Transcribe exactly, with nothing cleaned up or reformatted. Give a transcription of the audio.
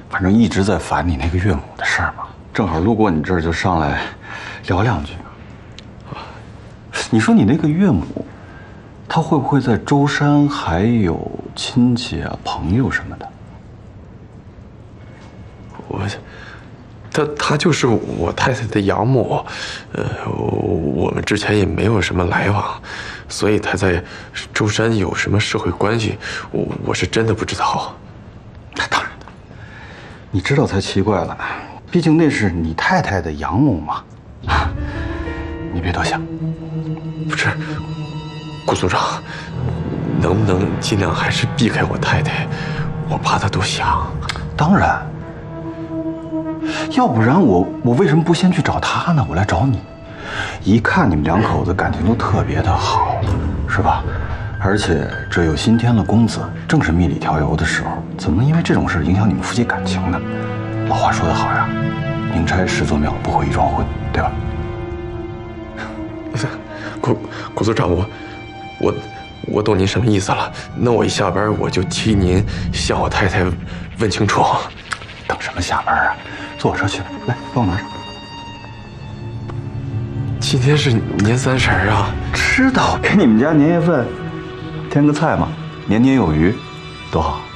反正一直在烦你那个岳母的事儿嘛，正好路过你这儿就上来聊两句。你说你那个岳母，她会不会在舟山还有亲戚啊、朋友什么的？ 我，她她就是我太太的养母，呃，我们之前也没有什么来往，所以她在舟山有什么社会关系，我我是真的不知道。 那当然的，你知道才奇怪了，毕竟那是你太太的养母嘛。你别多想。 不是，顾组长，能不能尽量还是避开我太太？我怕她多想。 当然，要不然我我为什么不先去找她呢？我来找你，一看你们两口子感情都特别的好，是吧？而且这又新添了公子，正是蜜里调油的时候，怎么能因为这种事影响你们夫妻感情呢？老话说得好呀，宁拆十座庙，不毁一桩婚，对吧？ 顾顾组长，我我我懂您什么意思了。那我一下班我就替您向我太太问清楚。 等什么下班啊？坐我车去，来，帮我拿着。 今天是年三十啊！ 知道，给你们家年夜饭添个菜嘛，年年有余，多好。